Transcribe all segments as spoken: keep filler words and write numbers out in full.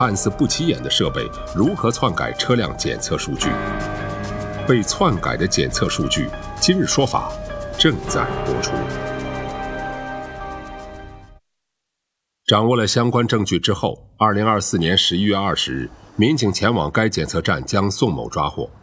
看似不起眼的设备如何篡改车辆检测数据？被篡改的检测数据，今日说法正在播出。掌握了相关证据之后，二零二四年十一月二十日，民警前往该检测站将宋某抓获。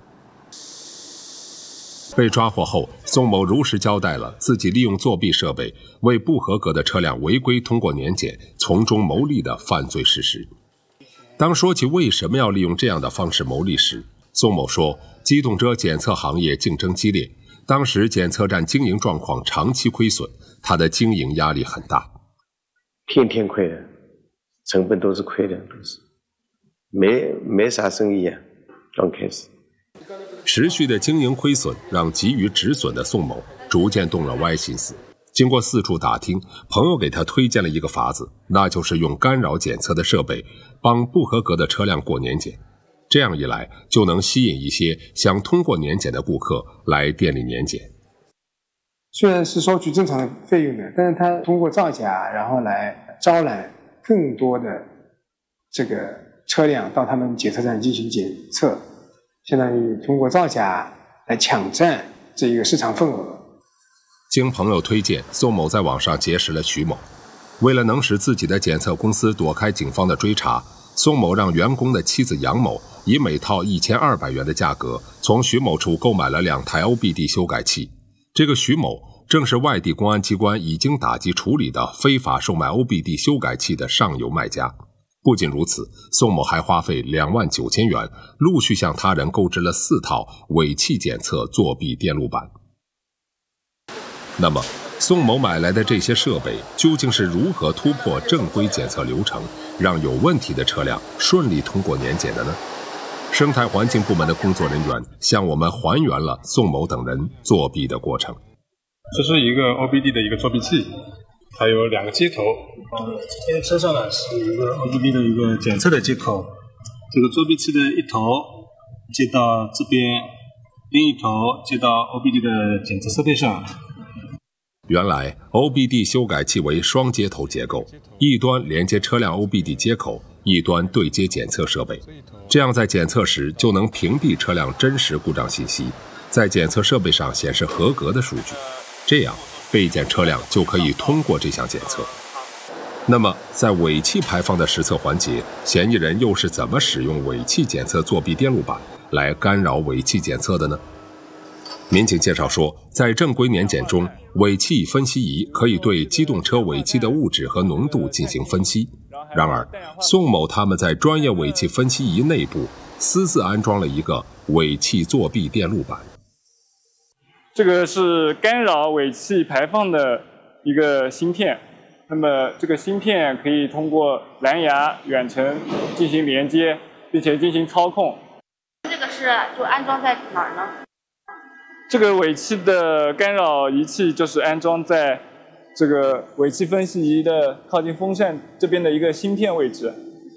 被抓获后，宋某如实交代了自己利用作弊设备为不合格的车辆违规通过年检，从中牟利的犯罪事实。当说起为什么要利用这样的方式牟利时，宋某说，机动车检测行业竞争激烈，当时检测站经营状况长期亏损，他的经营压力很大。 天天亏的，成本都是亏的，都是没没啥生意啊，刚开始。 持续的经营亏损让急于止损的宋某逐渐动了歪心思。经过四处打听，朋友给他推荐了一个法子，那就是用干扰检测的设备帮不合格的车辆过年检。这样一来，就能吸引一些想通过年检的顾客来店里年检。 虽然是收取正常的费用的，但是他通过造假，然后来招揽更多的这个车辆到他们检测站进行检测，相当于通过造假来抢占这一个市场份额。 经朋友推荐，宋某在网上结识了徐某。为了能使自己的检测公司躲开警方的追查，宋某让员工的妻子杨某以每套一千二百元的价格从徐某处购买了两台 O B D 修改器。这个徐某正是外地公安机关已经打击处理的非法售卖 O B D 修改器的上游卖家。不仅如此，宋某还花费两万九千元，陆续向他人购置了四套伪器检测作弊电路板。那么，宋某买来的这些设备究竟是如何突破正规检测流程，让有问题的车辆顺利通过年检的呢？生态环境部门的工作人员向我们还原了宋某等人作弊的过程。 这是一个 O B D 的一个作弊器，它有两个接头。 这台车上呢是一个 O B D 的一个检测的接口，这个作弊器的一头接到这边，另一头接到 O B D 的检测设备上。 原来 O B D 修改器为双接头结构，一端连接车辆 O B D 接口，一端对接检测设备，这样在检测时就能屏蔽车辆真实故障信息，在检测设备上显示合格的数据，这样被检车辆就可以通过这项检测。那么在尾气排放的实测环节，嫌疑人又是怎么使用尾气检测作弊电路板来干扰尾气检测的呢？民警介绍说，在正规年检中，尾气分析仪可以对机动车尾气的物质和浓度进行分析。然而，宋某他们在专业尾气分析仪内部私自安装了一个尾气作弊电路板。 这个是干扰尾气排放的一个芯片，那么这个芯片可以通过蓝牙远程进行连接，并且进行操控。 这个是就安装在哪儿呢？ 这个尾气的干扰仪器就是安装在这个尾气分析仪的靠近风扇这边的一个芯片位置。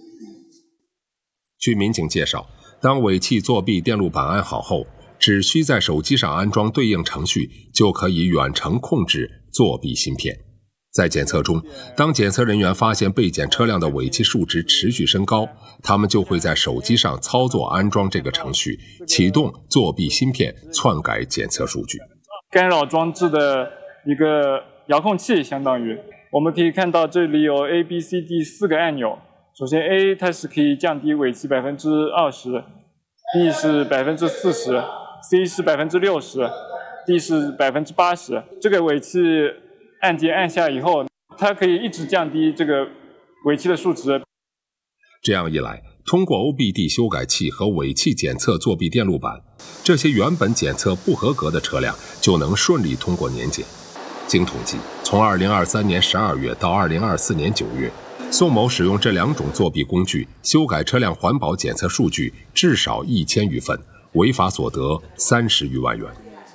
据民警介绍，当尾气作弊电路板安好后，只需在手机上安装对应程序，就可以远程控制作弊芯片。在检测中，当检测人员发现被检车辆的尾气数值持续升高，他们就会在手机上操作安装这个程序，启动作弊芯片，篡改检测数据。 干扰装置的一个遥控器，相当于我们可以看到这里有 A B C D 四个按钮。首先 A 它是可以降低尾气百分之二十 ，B 是百分之四十 ，C 是百分之六十 ，D 是百分之八十。这个尾气按键按下以后，它可以一直降低这个尾气的数值。 这样一来，通过 O B D 修改器和尾气检测作弊电路板，这些原本检测不合格的车辆就能顺利通过年检。经统计，从二零二三年十二月到二零二四年九月，宋某使用这两种作弊工具修改车辆环保检测数据至少一千余份，违法所得三十余万元。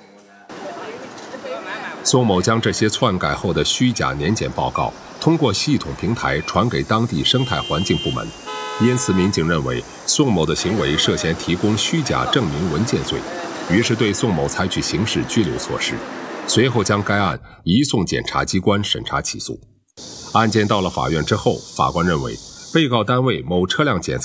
宋某将这些篡改后的虚假年检报告通过系统平台传给当地生态环境部门，因此民警认为宋某的行为涉嫌提供虚假证明文件罪，于是对宋某采取刑事拘留措施，随后将该案移送检察机关审查起诉。案件到了法院之后，法官认为被告单位某车辆检测